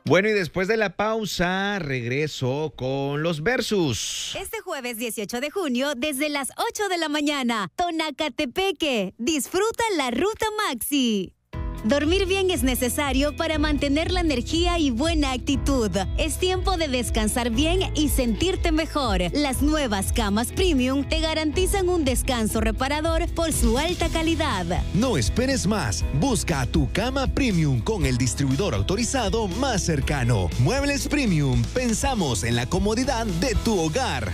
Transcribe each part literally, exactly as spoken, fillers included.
Bueno, y después de la pausa, regreso con los versus. Este jueves dieciocho de junio, desde las ocho de la mañana, Tonacatepeque. Disfruta la Ruta Maxi. Dormir bien es necesario para mantener la energía y buena actitud. Es tiempo de descansar bien y sentirte mejor. Las nuevas camas Premium te garantizan un descanso reparador por su alta calidad. No esperes más. Busca a tu cama Premium con el distribuidor autorizado más cercano. Muebles Premium. Pensamos en la comodidad de tu hogar.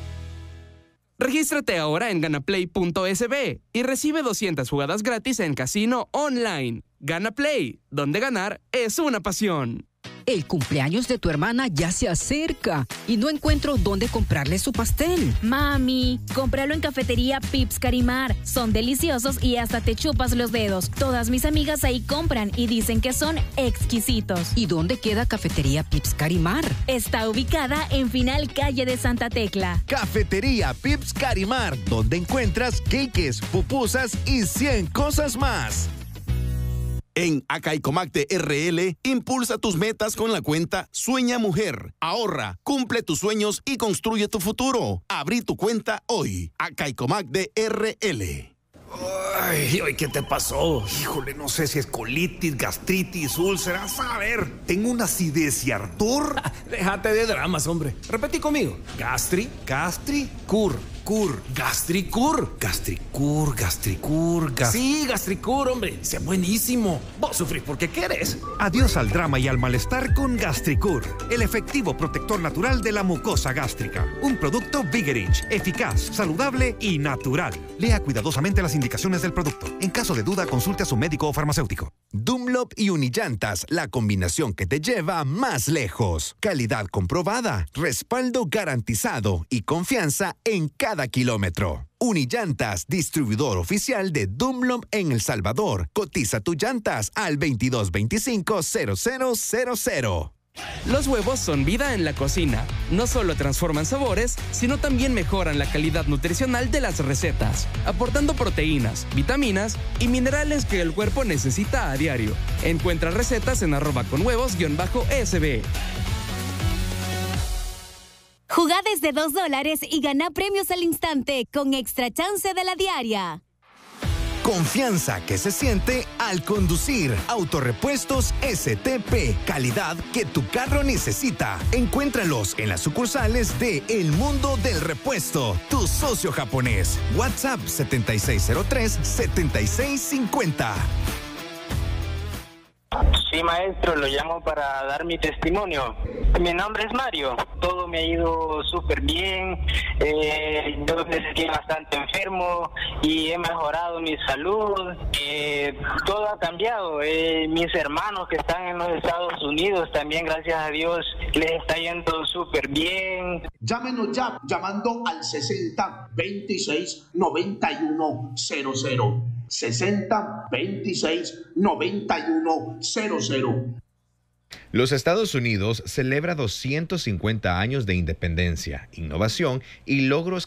Regístrate ahora en ganaplay punto es be y recibe doscientas jugadas gratis en casino online. Gana Play, donde ganar es una pasión. El cumpleaños de tu hermana ya se acerca y no encuentro dónde comprarle su pastel. Mami, cómpralo en Cafetería Pips Carimar. Son deliciosos y hasta te chupas los dedos. Todas mis amigas ahí compran y dicen que son exquisitos. ¿Y dónde queda Cafetería Pips Carimar? Está ubicada en Final Calle de Santa Tecla. Cafetería Pips Carimar, donde encuentras cakes, pupusas y cien cosas más. En Acaicomacte R L, impulsa tus metas con la cuenta Sueña Mujer. Ahorra, cumple tus sueños y construye tu futuro. Abrí tu cuenta hoy. Acaicomacte R L. Ay, ay, ¿qué te pasó? Híjole, no sé si es colitis, gastritis, úlceras. A ver, tengo una acidez y ardor. Ah, déjate de dramas, hombre. Repetí conmigo. Gastri, gastri, cur, cur, gastricur. Gastricur, gastricur, gas... Sí, gastricur, hombre. Sea buenísimo. Vos sufrís porque querés. Adiós al drama y al malestar con Gastricur, el efectivo protector natural de la mucosa gástrica. Un producto Vigerich, eficaz, saludable y natural. Lea cuidadosamente las indicaciones del producto. En caso de duda, consulte a su médico o farmacéutico. Dunlop y Unillantas, la combinación que te lleva más lejos. Calidad comprobada, respaldo garantizado y confianza en cada kilómetro. Unillantas, distribuidor oficial de Dunlop en El Salvador. Cotiza tus llantas al veintidós veinticinco cero cero cero cero. Los huevos son vida en la cocina. No solo transforman sabores, sino también mejoran la calidad nutricional de las recetas, aportando proteínas, vitaminas y minerales que el cuerpo necesita a diario. Encuentra recetas en arroba con huevos-sb. Jugá desde dos dólares y gana premios al instante con Extra Chance de la Diaria. Confianza que se siente al conducir. Autorepuestos S T P. Calidad que tu carro necesita. Encuéntralos en las sucursales de El Mundo del Repuesto, tu socio japonés. WhatsApp setenta y seis cero tres, setenta y seis cincuenta. Sí, maestro, lo llamo para dar mi testimonio. Mi nombre es Mario. Todo me ha ido súper bien. Eh, yo me sentí bastante enfermo y he mejorado mi salud. Eh, todo ha cambiado. Eh, mis hermanos que están en los Estados Unidos también, gracias a Dios, les está yendo súper bien. Llámenos ya, llamando al sesenta veintiséis noventa y uno cero cero. sesenta veintiséis noventa y uno cero cero. Los Estados Unidos celebra doscientos cincuenta años de independencia, innovación y logros